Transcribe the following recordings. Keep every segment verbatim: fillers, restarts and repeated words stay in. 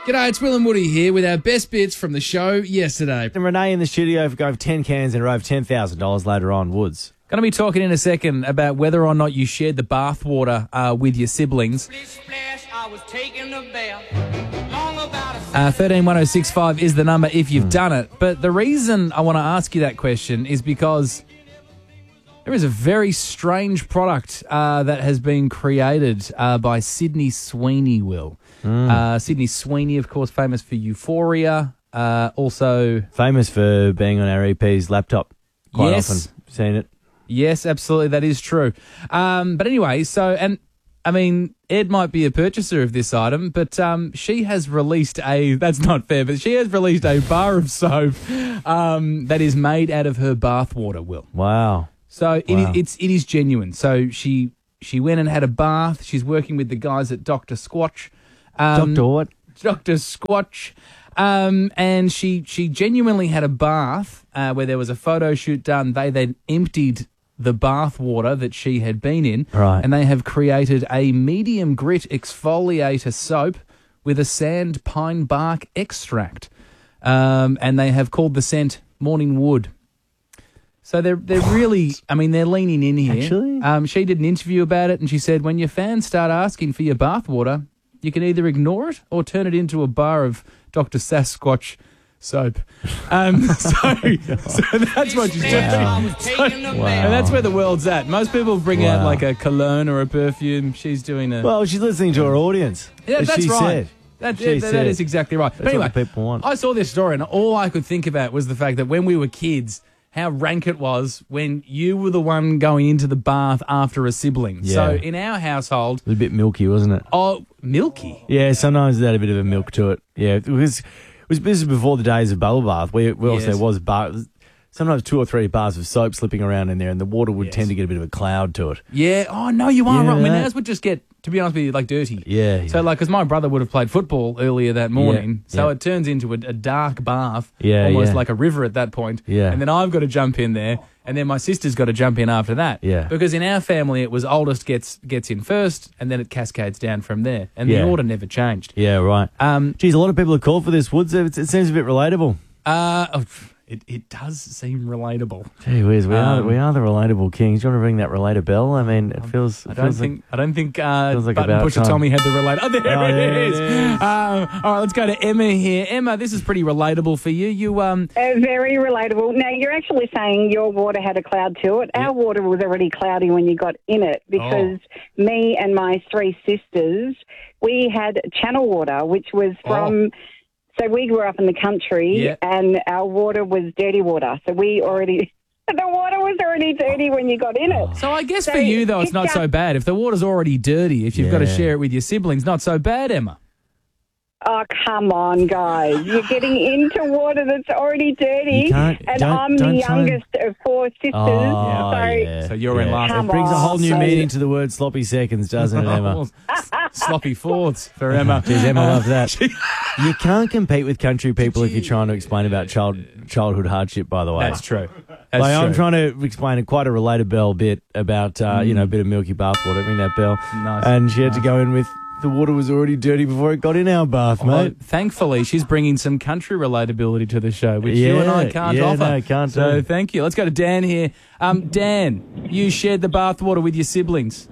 G'day, it's Will and Woody here with our best bits from the show yesterday. And Renee in the studio for going ten cans in a row of ten thousand dollars later on, Woods. Going to be talking in a second about whether or not you shared the bathwater uh, with your siblings. Uh, thirteen one oh six five is the number if you've mm. done it. But the reason I want to ask you that question is because there is a very strange product uh, that has been created uh, by Sydney Sweeney, Will. Mm. Uh, Sydney Sweeney, of course, famous for Euphoria. Uh, also famous for being on our E P's laptop quite yes. often. Seen it. Yes, absolutely. That is true. Um, but anyway, so, and I mean, Ed might be a purchaser of this item, but um, she has released a, that's not fair, but she has released a bar of soap um, that is made out of her bathwater, Will. Wow. So it, wow. it's, it is genuine. So she she went and had a bath. She's working with the guys at Doctor Squatch. Um, Doctor what? Doctor Squatch. Um, and she, she genuinely had a bath uh, where there was a photo shoot done. They then emptied the bath water that she had been in. Right. And they have created a medium grit exfoliator soap with a sand pine bark extract. Um, and they have called the scent Morning Wood. So they're they're really, I mean, they're leaning in here. Actually? Um, she did an interview about it and she said, when your fans start asking for your bath water, you can either ignore it or turn it into a bar of Doctor Sasquatch soap. Um, so, so that's what she's doing. Wow. So, Wow. And that's where the world's at. Most people bring Wow. out like a cologne or a perfume. She's doing a... Well, she's listening to her audience. Yeah, as that's she right. Said. That, She that, that said. is exactly right. That's But anyway, what the people want. I saw this story and all I could think about was the fact that when we were kids, how rank it was when you were the one going into the bath after a sibling. Yeah. So in our household... It was a bit milky, wasn't it? Oh, milky? Yeah, sometimes it had a bit of a milk to it. Yeah, it was, it was this is before the days of bubble bath, where, where also Yes. there was bar, sometimes two or three bars of soap slipping around in there, and the water would Yes. tend to get a bit of a cloud to it. Yeah. Oh, no, you are Yeah, right. I mean, that- ours would just get, to be honest with you, like dirty. Yeah. So, yeah. like, because my brother would have played football earlier that morning, Yeah, so yeah. it turns into a, a dark bath, Yeah, almost yeah. like a river at that point. Yeah. And then I've got to jump in there, and then my sister's got to jump in after that. Yeah. Because in our family, it was oldest gets gets in first, and then it cascades down from there, and Yeah. the order never changed. Yeah, right. Um. Geez, a lot of people have called for this, Woods. It, it seems a bit relatable. Uh. oh, It it does seem relatable. Gee whiz, we are Um, we are the relatable kings. Do you want to ring that relator bell? I mean, it feels. It I don't feels think I don't think uh, feels like Button about Pusher time. Tommy had the relate. Oh, there, Oh, it there it is. is. Um, all right, let's go to Emma here. Emma, this is pretty relatable for you. You um. Uh, very relatable. Now, you're actually saying your water had a cloud to it. Our water was already cloudy when you got in it because Oh. me and my three sisters, we had channel water, which was from... So we grew up in the country Yeah. and our water was dirty water. So we already... The water was already dirty when you got in it. So I guess So for you though, it's it not so just- bad. If the water's already dirty, if you've got to Yeah. share it with your siblings, not so bad, Emma. Oh, come on, guys. You're getting into water that's already dirty. You can't- and don't- I'm don't the try and- youngest of four sisters. Oh, so yeah. So you're in yeah. last. It Come brings a whole new on. meaning to the word sloppy seconds, doesn't it, Emma? Sloppy fourths for Emma. Geez, Emma loves that. You can't compete with country people if you're trying to explain about child childhood hardship, by the way. That's true. That's like, true. I'm trying to explain a, quite a related bell bit about, uh, you know, a bit of milky bathwater. Ring that bell. Nice. And she had to go in with the water was already dirty before it got in our bath, Well, mate. thankfully, she's bringing some country relatability to the show, which you and I Yeah, can't yeah, offer. no, can't so do. thank you. Let's go to Dan here. Um, Dan, you shared the bathwater with your siblings.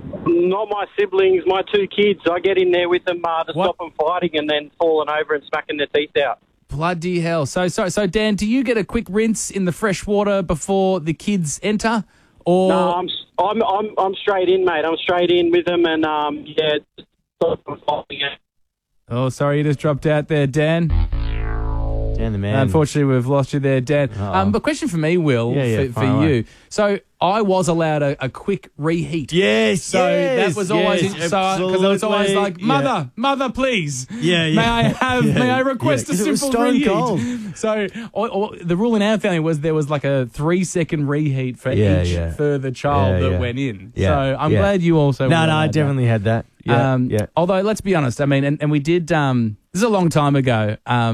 Not my siblings, my two kids. I get in there with them uh, to What? stop them fighting and then falling over and smacking their teeth out. Bloody hell. So, so, so, Dan, do you get a quick rinse in the fresh water before the kids enter? Or No, I'm, I'm I'm I'm straight in, mate. I'm straight in with them and, um, yeah, just stop them fighting. Oh, sorry, you just dropped out there, Dan. Dan the man. Unfortunately, we've lost you there, Dan. Uh-oh. Um, but question for me, Will, Yeah, yeah, for, for fire away. you. So I was allowed a, a quick reheat. Yes, So yes, that was always yes, in, so because it was always absolutely. like, mother, Yeah. mother, please. Yeah, yeah. May I have? Yeah, may I request yeah, a 'cause it was simple stone reheat? cold. So or, or, the rule in our family was there was like a three second reheat for Yeah, each yeah. further child Yeah, that yeah. went in. Yeah, So I'm yeah. glad you also. No, were no, I allowed that. definitely had that. Yeah, um, yeah. Although, let's be honest, I mean, and, and we did, um, this is a long time ago, um,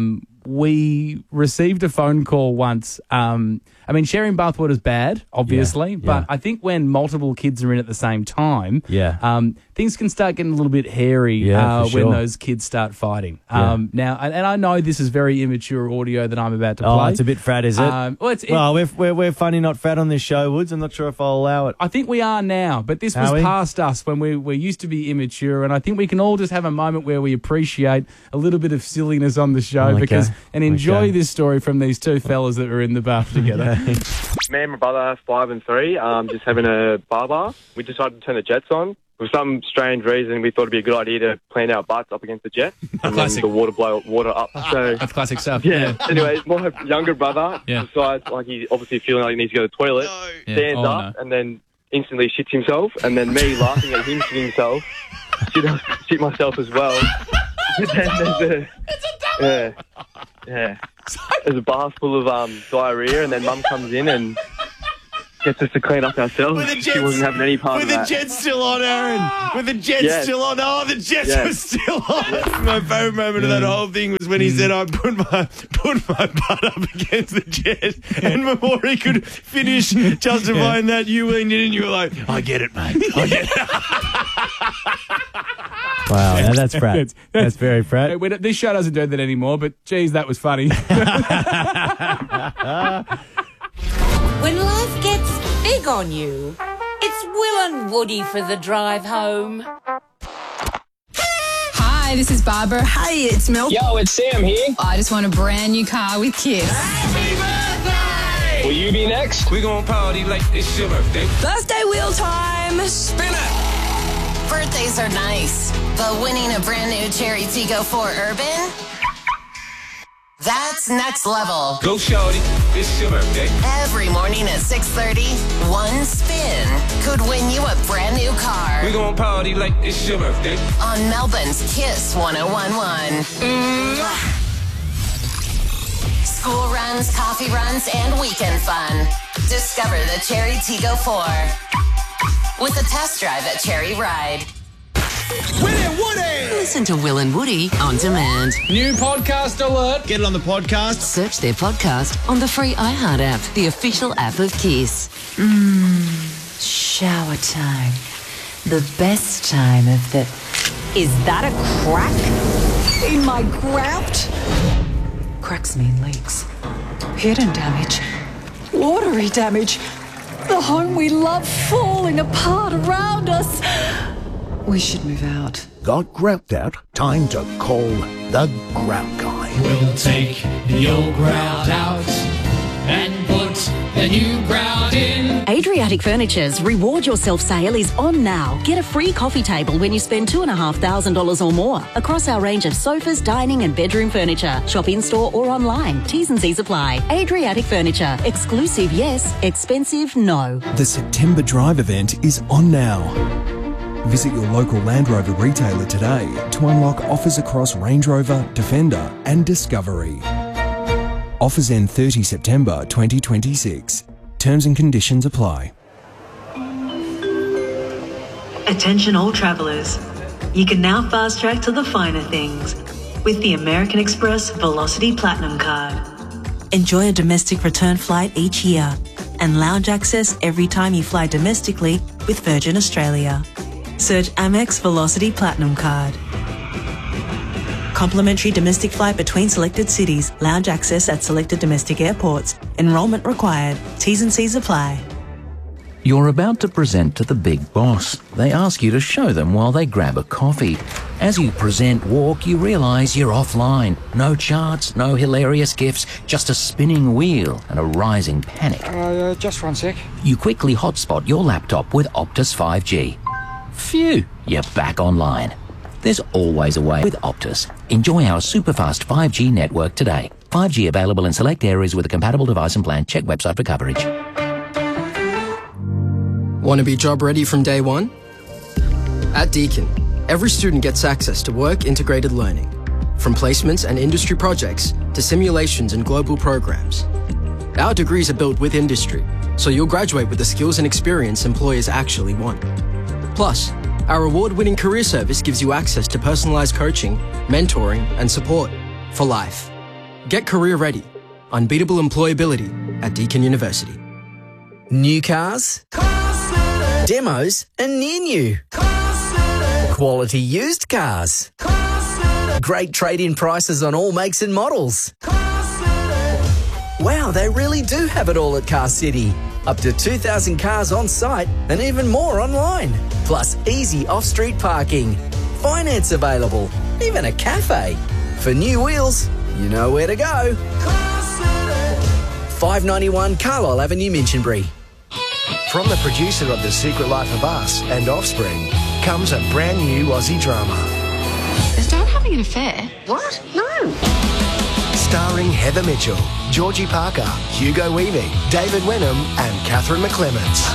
we received a phone call once. Um, I mean, sharing bathwater is bad, obviously, Yeah, but yeah. I think when multiple kids are in at the same time, Yeah. um, things can start getting a little bit hairy Yeah, uh, for when sure. those kids start fighting. Yeah. Um, now, and, and I know this is very immature audio that I'm about to Oh, play. it's a bit frat, is it? Um, well, it's, it, well, we're, we're, we're funny, not fat on this show, Woods. I'm not sure if I'll allow it. I think we are now, but this was Are we? past us when we, we used to be immature, and I think we can all just have a moment where we appreciate a little bit of silliness on the show Okay. because and enjoy Okay. this story from these two fellas that were in the bath together. Me and my brother, five and three, um, just having a bar bar. We decided to turn the jets on. For some strange reason, we thought it'd be a good idea to plant our butts up against the jet and then Classic. the water blow water up. So, That's classic stuff. yeah. Anyway, my younger brother Yeah. decides, like, he's obviously feeling like he needs to go to the toilet, Yeah. stands Oh, up, and then instantly shits himself. And then me laughing at him shitting himself, shit, shit myself as well. But then there's a, yeah, yeah. There's a bath full of um, diarrhea, and then Mum comes in and gets us to clean up ourselves. She wasn't having any part of that. jet's still on, Aaron. With the jet's Yes. still on. Oh, the jets Yes. were still on. My favourite moment of that whole thing was when he said, I put my put my butt up against the jet. And before he could finish justifying that, you leaned in and you were like, I get it, mate. I get it. Wow, now that's frat. That's- That's very frat. Hey, we don't- this show doesn't do that anymore, but geez, that was funny. When life gets big on you, it's Will and Woody for the drive home. Hi, this is Barbara. Hey, it's Mel. Yo, it's Sam here. I just want a brand new car with Kiss. Will you be next? We gon' party like it's your birthday. Birthday wheel time. Spin it. Birthdays are nice, but winning a brand new Cherry Tiggo four Urban? That's next level. Go shorty, it's your birthday. Every morning at six thirty, one spin could win you a brand new car. We gon' party like it's your birthday. On Melbourne's Kiss one oh one one. Mm. School runs, coffee runs, and weekend fun. Discover the Cherry Tiggo four with a test drive at Cherry Ride. Listen to Will and Woody on demand. New podcast alert. Get it on the podcast. Search their podcast on the free iHeart app, the official app of Kiss. Mmm, shower time. The best time of the... Is that a crack in my grout? Cracks mean leaks. Hidden damage. Watery damage. The home we love falling apart around us. We should move out. Got grout out? Time to call the Grout Guy. We'll take the old grout out and put the new grout in. Adriatic Furniture's Reward Yourself sale is on now. Get a free coffee table when you spend two thousand five hundred dollars or more across our range of sofas, dining and bedroom furniture. Shop in-store or online. T's and C's apply. Adriatic Furniture. Exclusive, yes. Expensive, no. The September Drive event is on now. Visit your local Land Rover retailer today to unlock offers across Range Rover, Defender and Discovery. Offers end thirtieth September twenty twenty-six. Terms and conditions apply. Attention all travellers. You can now fast track to the finer things with the American Express Velocity Platinum Card. Enjoy a domestic return flight each year and lounge access every time you fly domestically with Virgin Australia. Search Amex Velocity Platinum Card. Complimentary domestic flight between selected cities. Lounge access at selected domestic airports. Enrolment required. T's and C's apply. You're about to present to the big boss. They ask you to show them while they grab a coffee. As you present walk, you realise you're offline. No charts, no hilarious gifs, just a spinning wheel and a rising panic. Uh, just one sec. You quickly hotspot your laptop with Optus five G. Phew, you're back online. There's always a way with Optus. Enjoy our super-fast five G network today. five G available in select areas with a compatible device and plan. Check website for coverage. Want to be job ready from day one? At Deakin, every student gets access to work-integrated learning, from placements and industry projects to simulations and global programs. Our degrees are built with industry, so you'll graduate with the skills and experience employers actually want. Plus, our award-winning career service gives you access to personalised coaching, mentoring and support for life. Get career ready. Unbeatable employability at Deakin University. New cars, demos and near new, quality used cars, great trade-in prices on all makes and models. Wow, they really do have it all at Car City. Up to two thousand cars on site and even more online. Plus easy off-street parking. Finance available. Even a cafe. For new wheels, you know where to go. five ninety-one Carlisle Avenue, Minchinbury. From the producer of The Secret Life of Us and Offspring comes a brand new Aussie drama. Is Dad having an affair? What? No. Starring Heather Mitchell, Georgie Parker, Hugo Weaving, David Wenham and Catherine McClements.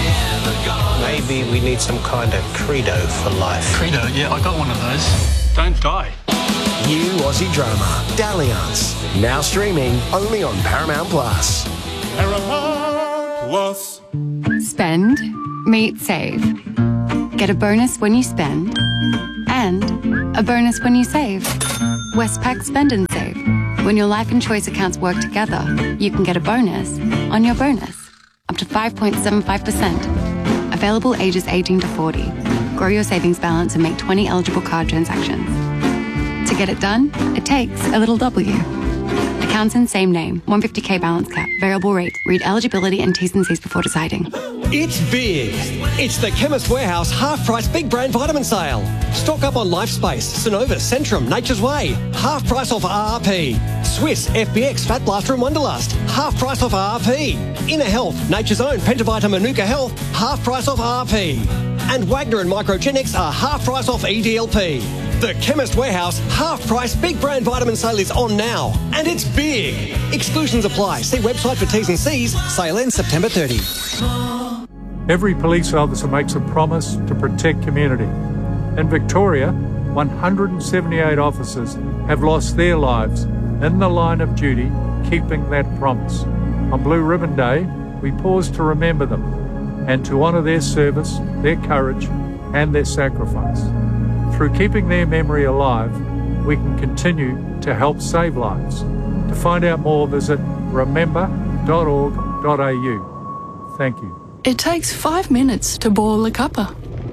Maybe we need some kind of credo for life. Credo? Yeah, I got one of those. Don't die. New Aussie drama, Dalliance. Now streaming only on Paramount Plus. Paramount Plus. Spend, meet, save. Get a bonus when you spend, and a bonus when you save. Westpac Spend and Save. When your life and choice accounts work together, you can get a bonus on your bonus, up to five point seven five percent. Available ages eighteen to forty. Grow your savings balance and make twenty eligible card transactions. To get it done, it takes a little W. Accounts in same name, one hundred fifty K balance cap, variable rate. Read eligibility and T's and C's before deciding. It's big. It's the Chemist Warehouse half-price big brand vitamin sale. Stock up on Lifespace, Synovus, Centrum, Nature's Way. Half price off R R P. Swiss, F B X, Fat Blaster and Wonderlust. Half price off R R P. Inner Health, Nature's Own, Pentavita Manuka Health. Half price off R R P. And Wagner and Microgenics are half price off E D L P. The Chemist Warehouse half-price big brand vitamin sale is on now. And it's big. Exclusions apply. See website for T's and C's. Sale ends September thirtieth. Every police officer makes a promise to protect community. In Victoria, one hundred seventy-eight officers have lost their lives in the line of duty, keeping that promise. On Blue Ribbon Day, we pause to remember them and to honour their service, their courage and their sacrifice. Through keeping their memory alive, we can continue to help save lives. To find out more, visit remember dot org dot a u. Thank you. It takes five minutes to boil a cuppa.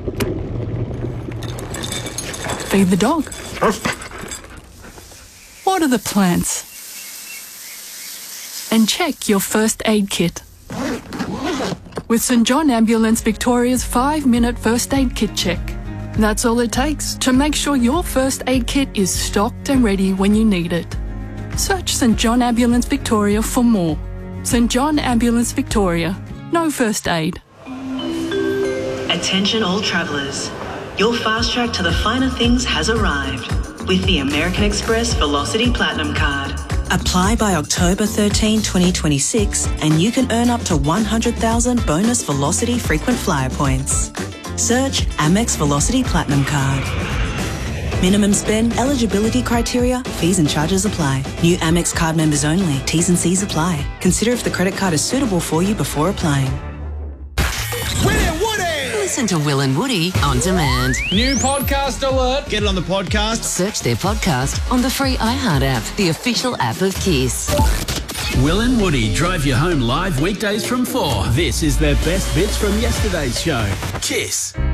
Feed the dog. Water the plants. And check your first aid kit. With St John Ambulance Victoria's five-minute first aid kit check. That's all it takes to make sure your first aid kit is stocked and ready when you need it. Search St John Ambulance Victoria for more. St John Ambulance Victoria. No first aid. Attention all travellers. Your fast track to the finer things has arrived with the American Express Velocity Platinum Card. Apply by October thirteenth, twenty twenty-six and you can earn up to one hundred thousand bonus Velocity frequent flyer points. Search Amex Velocity Platinum Card. Minimum spend, eligibility criteria, fees and charges apply. New Amex card members only. T's and C's apply. Consider if the credit card is suitable for you before applying. Listen to Will and Woody on demand. New podcast alert. Get it on the podcast. Search their podcast on the free iHeart app, the official app of Kiss. Will and Woody drive you home live weekdays from four. This is their best bits from yesterday's show. Kiss.